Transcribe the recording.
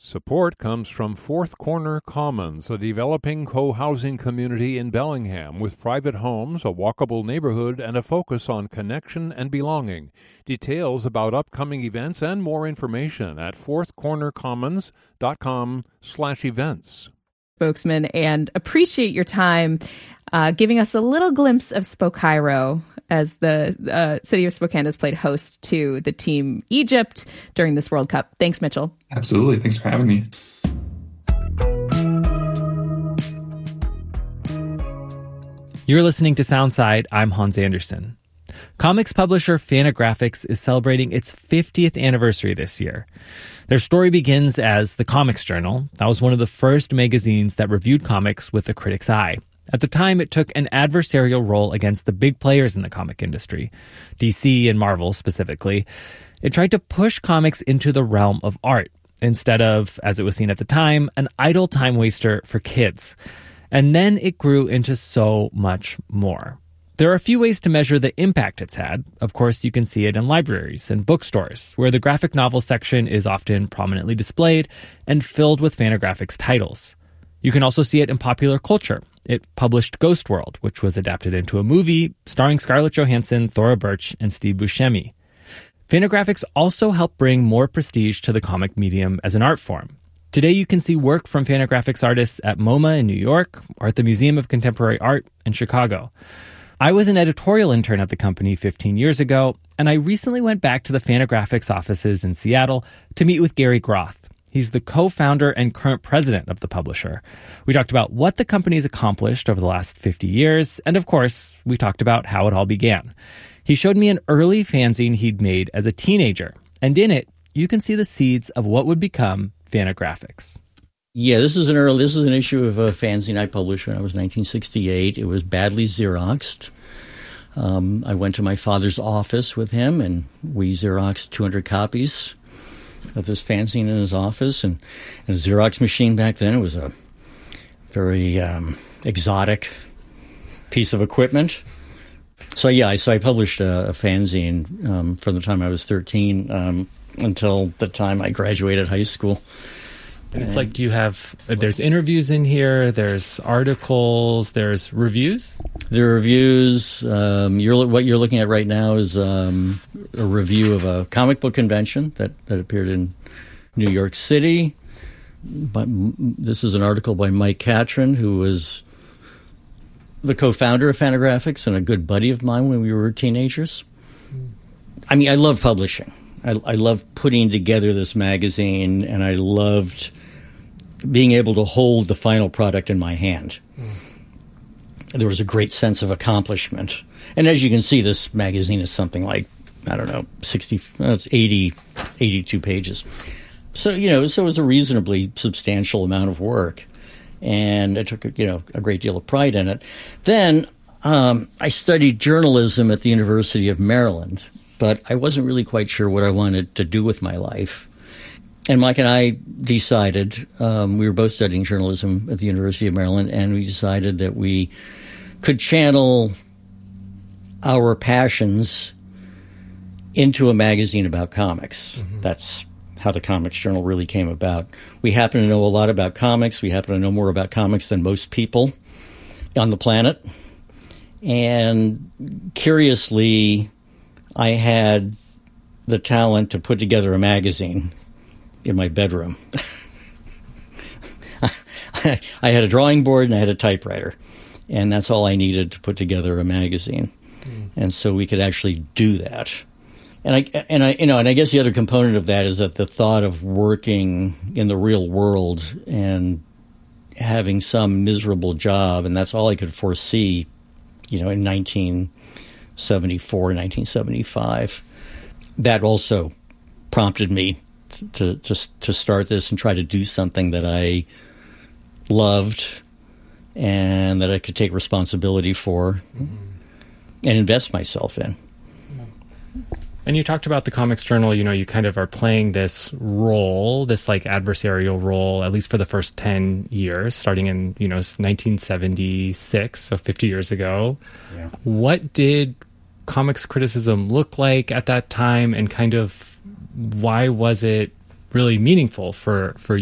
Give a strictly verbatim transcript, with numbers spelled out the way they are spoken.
Support comes from Fourth Corner Commons, a developing co-housing community in Bellingham with private homes, a walkable neighborhood, and a focus on connection and belonging. Details about upcoming events and more information at fourthcornercommons.com slash events. Spokesman, and appreciate your time uh, giving us a little glimpse of Spokiro as the uh, city of Spokane has played host to the team Egypt during this World Cup. Thanks, Mitchell. Absolutely. Thanks for having me. You're listening to Soundside. I'm Hans Anderson. Comics publisher Fantagraphics is celebrating its fiftieth anniversary this year. Their story begins as The Comics Journal. That was one of the first magazines that reviewed comics with a critic's eye. At the time, it took an adversarial role against the big players in the comic industry, D C and Marvel specifically. It tried to push comics into the realm of art, instead of, as it was seen at the time, an idle time waster for kids. And then it grew into so much more. There are a few ways to measure the impact it's had. Of course, you can see it in libraries and bookstores, where the graphic novel section is often prominently displayed and filled with Fantagraphics titles. You can also see it in popular culture. It published Ghost World, which was adapted into a movie starring Scarlett Johansson, Thora Birch, and Steve Buscemi. Fantagraphics also helped bring more prestige to the comic medium as an art form. Today, you can see work from Fantagraphics artists at MoMA in New York or at the Museum of Contemporary Art in Chicago. I was an editorial intern at the company fifteen years ago, and I recently went back to the Fantagraphics offices in Seattle to meet with Gary Groth. He's the co-founder and current president of the publisher. We talked about what the company's accomplished over the last fifty years, and of course, we talked about how it all began. He showed me an early fanzine he'd made as a teenager, and in it, you can see the seeds of what would become Fantagraphics. Yeah, this is an early. This is an issue of a fanzine I published when I was nineteen sixty-eight. It was badly Xeroxed. Um, I went to my father's office with him, and we Xeroxed two hundred copies of this fanzine in his office. And, and a Xerox machine back then, it was a very um, exotic piece of equipment. So yeah, I, so I published a, a fanzine um, from the time I was thirteen um, until the time I graduated high school. And it's like, do you have, there's interviews in here, there's articles, there's reviews? There are reviews. Um, you're, what you're looking at right now is um, a review of a comic book convention that, that appeared in New York City. But this is an article by Mike Catron, who was the co-founder of Fantagraphics and a good buddy of mine when we were teenagers. I mean, I love publishing. I, I love putting together this magazine, and I loved being able to hold the final product in my hand. Mm. There was a great sense of accomplishment. And as you can see, this magazine is something like, I don't know, sixty, well, it's eighty, eighty-two pages. So, you know, so it was a reasonably substantial amount of work. And I took, you know, a great deal of pride in it. Then um, I studied journalism at the University of Maryland, but I wasn't really quite sure what I wanted to do with my life. And Mike and I decided, um, we were both studying journalism at the University of Maryland, and we decided that we could channel our passions into a magazine about comics. Mm-hmm. That's how the Comics Journal really came about. We happen to know a lot about comics. We happen to know more about comics than most people on the planet. And curiously, I had the talent to put together a magazine in my bedroom. I had a drawing board and I had a typewriter, and that's all I needed to put together a magazine. Mm. And so we could actually do that. And I and I you know and I guess the other component of that is that the thought of working in the real world and having some miserable job, and that's all I could foresee, you know, in nineteen seventy-four, nineteen seventy-five. That also prompted me to to to start this and try to do something that I loved and that I could take responsibility for, mm-hmm. and invest myself in. And you talked about the Comics Journal, you know, you kind of are playing this role, this like adversarial role, at least for the first ten years, starting in, you know, nineteen seventy-six, so fifty years ago. Yeah. What did comics criticism look like at that time, and kind of why was it really meaningful for, for